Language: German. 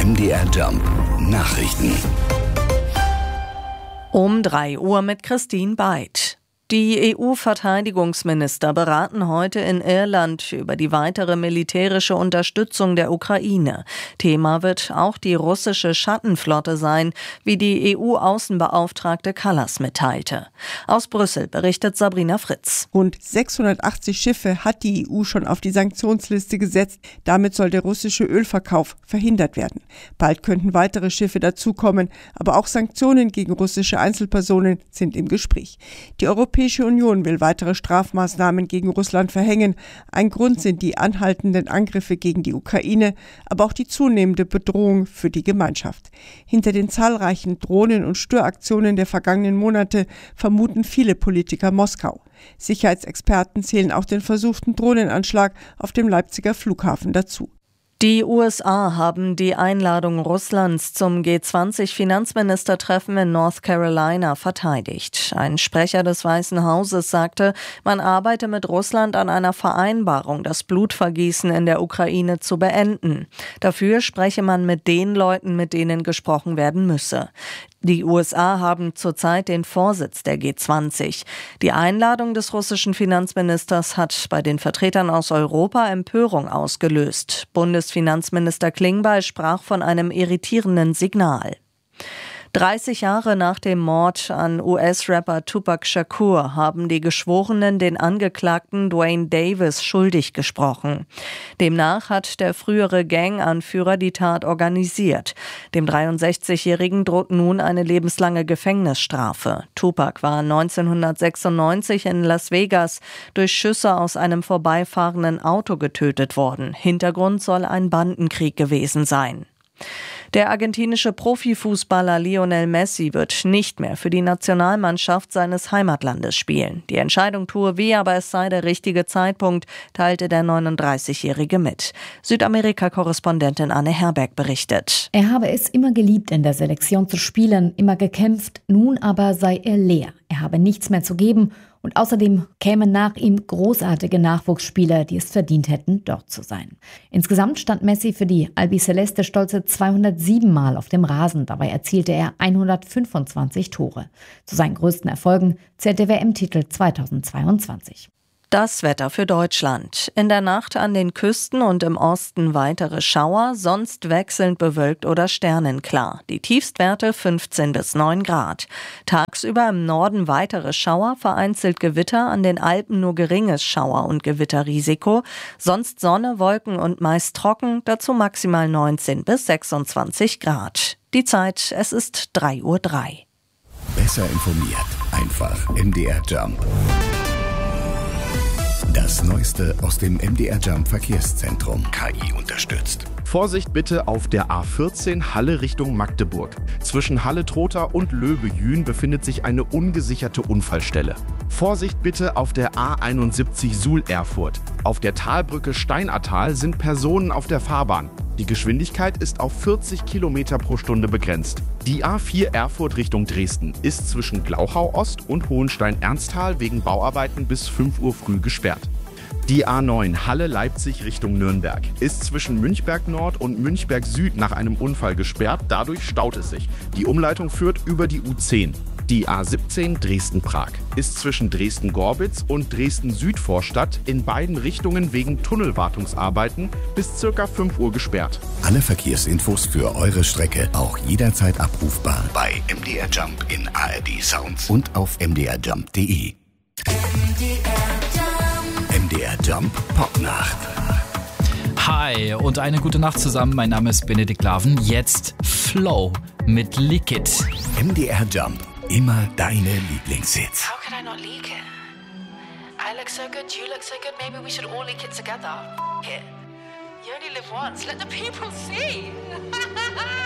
MDR Jump Nachrichten. Um 3 Uhr mit Christine Beid. Die EU-Verteidigungsminister beraten heute in Irland über die weitere militärische Unterstützung der Ukraine. Thema wird auch die russische Schattenflotte sein, wie die EU-Außenbeauftragte Kallas mitteilte. Aus Brüssel berichtet Sabrina Fritz. Rund 680 Schiffe hat die EU schon auf die Sanktionsliste gesetzt. Damit soll der russische Ölverkauf verhindert werden. Bald könnten weitere Schiffe dazukommen, aber auch Sanktionen gegen russische Einzelpersonen sind im Gespräch. Die Europäische Union will weitere Strafmaßnahmen gegen Russland verhängen. Ein Grund sind die anhaltenden Angriffe gegen die Ukraine, aber auch die zunehmende Bedrohung für die Gemeinschaft. Hinter den zahlreichen Drohnen- und Störaktionen der vergangenen Monate vermuten viele Politiker Moskau. Sicherheitsexperten zählen auch den versuchten Drohnenanschlag auf dem Leipziger Flughafen dazu. Die USA haben die Einladung Russlands zum G20-Finanzministertreffen in North Carolina verteidigt. Ein Sprecher des Weißen Hauses sagte, man arbeite mit Russland an einer Vereinbarung, das Blutvergießen in der Ukraine zu beenden. Dafür spreche man mit den Leuten, mit denen gesprochen werden müsse. Die USA haben zurzeit den Vorsitz der G20. Die Einladung des russischen Finanzministers hat bei den Vertretern aus Europa Empörung ausgelöst. Bundesfinanzminister Klingbeil sprach von einem irritierenden Signal. 30 Jahre nach dem Mord an US-Rapper Tupac Shakur haben die Geschworenen den Angeklagten Duane Davis schuldig gesprochen. Demnach hat der frühere Gang-Anführer die Tat organisiert. Dem 63-Jährigen droht nun eine lebenslange Gefängnisstrafe. Tupac war 1996 in Las Vegas durch Schüsse aus einem vorbeifahrenden Auto getötet worden. Hintergrund soll ein Bandenkrieg gewesen sein. Der argentinische Profifußballer Lionel Messi wird nicht mehr für die Nationalmannschaft seines Heimatlandes spielen. Die Entscheidung tue weh, aber es sei der richtige Zeitpunkt, teilte der 39-Jährige mit. Südamerika-Korrespondentin Anne Herberg berichtet. Er habe es immer geliebt, in der Selektion zu spielen, immer gekämpft, nun aber sei er leer. Er habe nichts mehr zu geben und außerdem kämen nach ihm großartige Nachwuchsspieler, die es verdient hätten, dort zu sein. Insgesamt stand Messi für die Albiceleste stolze 207 Mal auf dem Rasen. Dabei erzielte er 125 Tore. Zu seinen größten Erfolgen zählt der WM-Titel 2022. Das Wetter für Deutschland. In der Nacht an den Küsten und im Osten weitere Schauer, sonst wechselnd bewölkt oder sternenklar. Die Tiefstwerte 15 bis 9 Grad. Tagsüber im Norden weitere Schauer, vereinzelt Gewitter, an den Alpen nur geringes Schauer- und Gewitterrisiko. Sonst Sonne, Wolken und meist trocken, dazu maximal 19 bis 26 Grad. Die Zeit, es ist 3:03 Uhr. Besser informiert, einfach MDR Jump. Das Neueste aus dem MDR Jump Verkehrszentrum. KI unterstützt. Vorsicht bitte auf der A14 Halle Richtung Magdeburg. Zwischen Halle-Trotha und Löbejün befindet sich eine ungesicherte Unfallstelle. Vorsicht bitte auf der A71 Suhl-Erfurt. Auf der Talbrücke Steinattal sind Personen auf der Fahrbahn. Die Geschwindigkeit ist auf 40 km pro Stunde begrenzt. Die A4 Erfurt Richtung Dresden ist zwischen Glauchau Ost und Hohenstein-Ernsthal wegen Bauarbeiten bis 5 Uhr früh gesperrt. Die A9 Halle-Leipzig Richtung Nürnberg ist zwischen Münchberg Nord und Münchberg Süd nach einem Unfall gesperrt. Dadurch staut es sich. Die Umleitung führt über die U10. Die A17 Dresden-Prag ist zwischen Dresden-Gorbitz und Dresden-Südvorstadt in beiden Richtungen wegen Tunnelwartungsarbeiten bis ca. 5 Uhr gesperrt. Alle Verkehrsinfos für eure Strecke auch jederzeit abrufbar bei MDR Jump in ARD Sounds und auf mdrjump.de. MDR Jump Popnacht. Hi und eine gute Nacht zusammen. Mein Name ist Benedikt Laven. Jetzt Flow mit Lick It. MDR Jump. Immer deine Lieblingshits. How could I not leak it? I look so good, you look so good, maybe we should all leak it together. It. You only live once, let the people see.